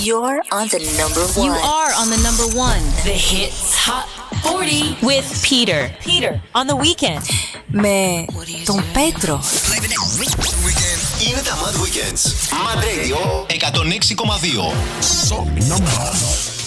You're on the number one. You are on the number one. The Hits Hot 40 with Peter. Peter on the weekend. Με τον Πέτρο. Είναι τα Mad Weekends. Mad Radio 106,2.